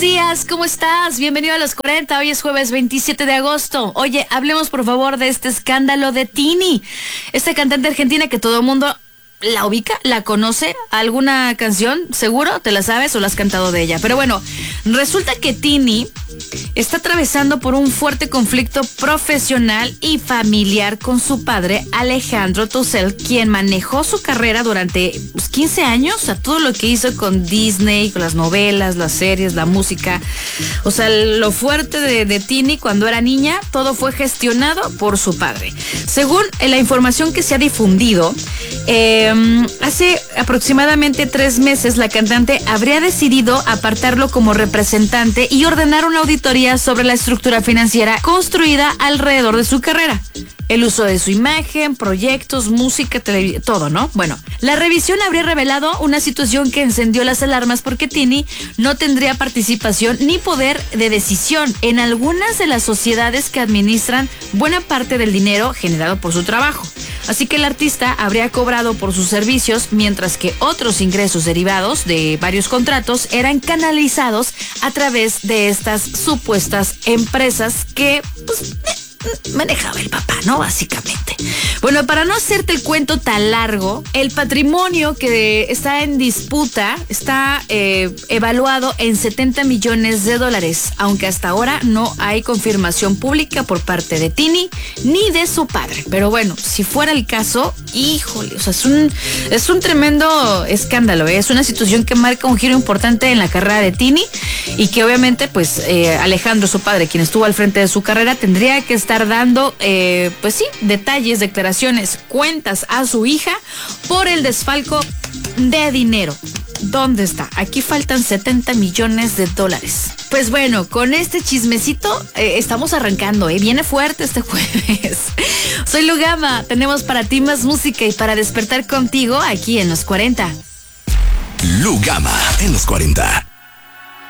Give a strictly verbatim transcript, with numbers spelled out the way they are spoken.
días, ¿cómo estás? Bienvenido a los cuarenta, hoy es jueves veintisiete de agosto. Oye, hablemos por favor de este escándalo de Tini, esta cantante argentina que todo el mundo la ubica, la conoce. ¿Alguna canción? Seguro te la sabes o la has cantado de ella. Pero bueno, resulta que Tini está atravesando por un fuerte conflicto profesional y familiar con su padre, Alejandro Toussaint, quien manejó su carrera durante pues, quince años, o sea, todo lo que hizo con Disney, con las novelas, las series, la música. O sea, lo fuerte de, de Tini cuando era niña, todo fue gestionado por su padre. Según la información que se ha difundido, eh, hace aproximadamente tres meses la cantante habría decidido apartarlo como representante y ordenar una auditoría sobre la estructura financiera construida alrededor de su carrera. El uso de su imagen, proyectos, música, televisión, todo, ¿no? Bueno, la revisión habría revelado una situación que encendió las alarmas porque Tini no tendría participación ni poder de decisión en algunas de las sociedades que administran buena parte del dinero generado por su trabajo. Así que el artista habría cobrado por sus servicios, mientras que otros ingresos derivados de varios contratos eran canalizados a través de estas supuestas empresas que, pues, manejaba el papá, ¿no? Básicamente. Bueno, para no hacerte el cuento tan largo, el patrimonio que está en disputa está eh, evaluado en setenta millones de dólares, aunque hasta ahora no hay confirmación pública por parte de Tini ni de su padre. Pero bueno, si fuera el caso, híjole, o sea, es un, es un tremendo escándalo, ¿eh? Es una situación que marca un giro importante en la carrera de Tini y que obviamente, pues, eh, Alejandro, su padre, quien estuvo al frente de su carrera, tendría que estar dando, eh, pues sí, detalles, declaraciones, cuentas a su hija por el desfalco de dinero. ¿Dónde está? Aquí faltan setenta millones de dólares. Pues bueno, con este chismecito eh, estamos arrancando, ¿eh? Viene fuerte este jueves. Soy Lugama, tenemos para ti más música y para despertar contigo aquí en los cuarenta. Lugama en los cuarenta.